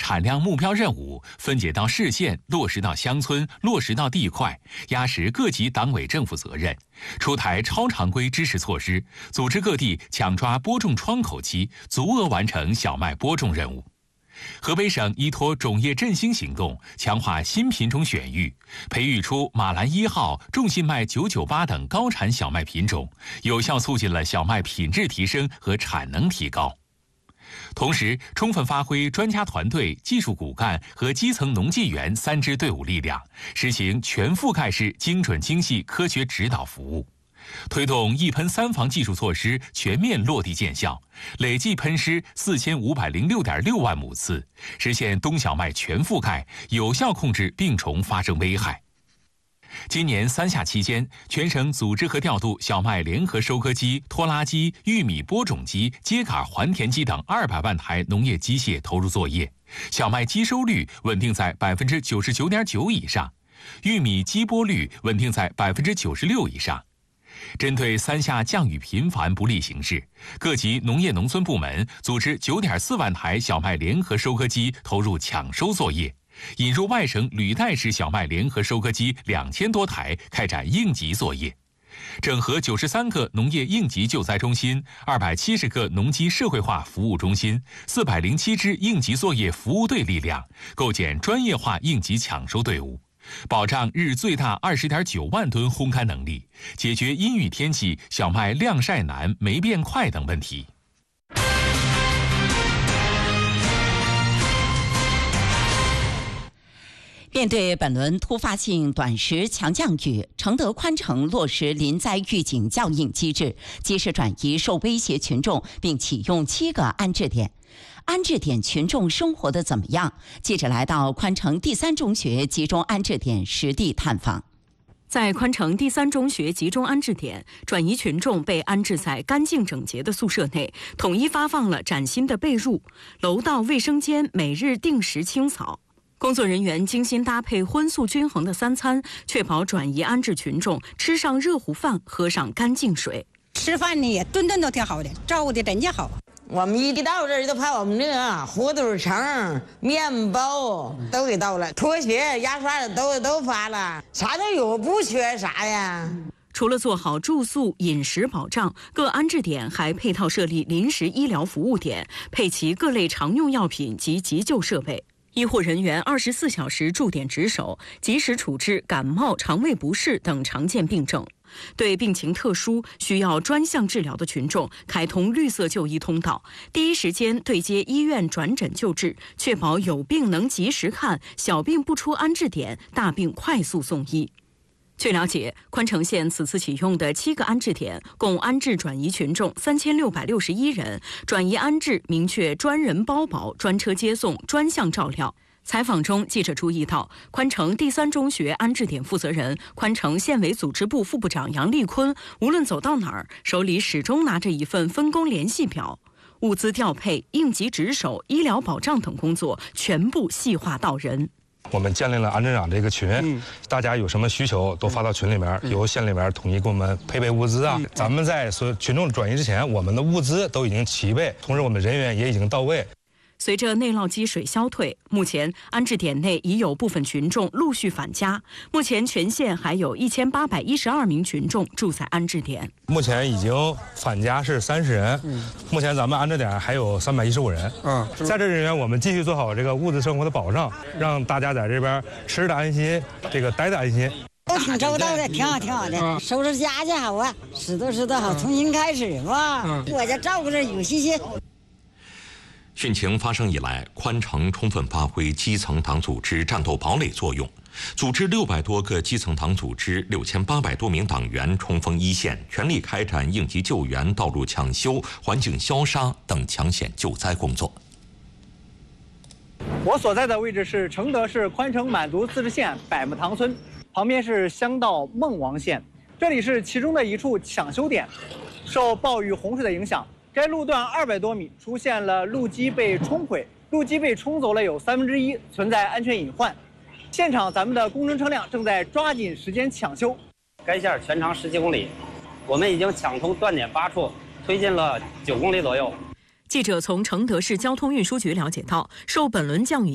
产量目标任务分解到市县，落实到乡村，落实到地块，压实各级党委政府责任，出台超常规支持措施，组织各地抢抓播种窗口期，足额完成小麦播种任务。河北省依托种业振兴行动，强化新品种选育，培育出马兰1号、众信麦998等高产小麦品种，有效促进了小麦品质提升和产能提高。同时，充分发挥专家团队、技术骨干和基层农技员3支队伍力量，实行全覆盖式精准精细科学指导服务。推动一喷3防技术措施全面落地见效，累计喷施4506.6万亩次，实现冬小麦全覆盖，有效控制病虫发生危害。今年3夏期间，全省组织和调度小麦联合收割机、拖拉机、玉米播种机、秸秆还田机等200万台农业机械投入作业，小麦机收率稳定在99.9%以上，玉米机播率稳定在96%以上。针对3夏降雨频繁不利形势，各级农业农村部门组织9.4万台小麦联合收割机投入抢收作业，引入外省履带式小麦联合收割机2000多台，开展应急作业，整合93个农业应急救灾中心、270个农机社会化服务中心、407支应急作业服务队力量，构建专业化应急抢收队伍，保障日最大20.9万吨烘干能力，解决阴雨天气小麦晾晒难、霉变快等问题。 面对本轮突发性短时强降雨，承德宽城落实临灾预警效应机制，及时转移受威胁群众，并启用7个安置点。安置点群众生活的怎么样？记者来到宽城第3中学集中安置点实地探访。 在宽城第3中学集中安置点，转移群众被安置在干净整洁的宿舍内，统一发放了崭新的被褥，楼道、卫生间每日定时清扫。工作人员精心搭配荤素均衡的3餐，确保转移安置群众吃上热乎饭，喝上干净水。 吃饭呢也顿顿都挺好的，照顾的真家好。 我们一到这儿就把我们这个火腿肠、面包都给到了，拖鞋、牙刷的都发了，啥都有，不缺啥呀。 除了做好住宿、饮食保障，各安置点还配套设立临时医疗服务点，配齐各类常用药品及急救设备。医护人员24小时驻点值守，及时处置感冒、肠胃不适等常见病症。对病情特殊、需要专项治疗的群众，开通绿色就医通道，第一时间对接医院转诊救治，确保有病能及时看，小病不出安置点，大病快速送医。据了解，宽城县此次启用的7个安置点，共安置转移群众3661人，转移安置明确专人包保、专车接送、专项照料。采访中，记者注意到，宽城第3中学安置点负责人、宽城县委组织部副部长杨立坤，无论走到哪儿，手里始终拿着一份分工联系表，物资调配、应急值守、医疗保障等工作全部细化到人。 我们建立了安置长这个群，大家有什么需求都发到群里面，由县里面统一给我们配备物资啊。咱们在所有群众转移之前，我们的物资都已经齐备，同时我们人员也已经到位。 随着内涝积水消退，目前安置点内已有部分群众陆续返家。目前全县还有1812名群众住在安置点。 目前已经返家是30人，目前咱们安置点还有315人。在这人员我们继续做好这个物质生活的保障，让大家在这边吃的安心，这个待的安心。 都挺周到的，挺好的，收拾家去好啊，拾掇好，重新开始吧。我家照顾着有信心。 汛情发生以来，宽城充分发挥基层党组织战斗堡垒作用，组织600多个基层党组织、6800多名党员冲锋一线，全力开展应急救援、道路抢修、环境消杀等抢险救灾工作。 我所在的位置是承德市宽城满族自治县百木塘村，旁边是乡道孟王县，这里是其中的一处抢修点。受暴雨洪水的影响，该路段200多米出现了路基被冲毁，路基被冲走了有1/3，存在安全隐患。现场咱们的工程车辆正在抓紧时间抢修。 该线全长17公里，我们已经抢通断点8处，推进了9公里左右。 记者从承德市交通运输局了解到，受本轮降雨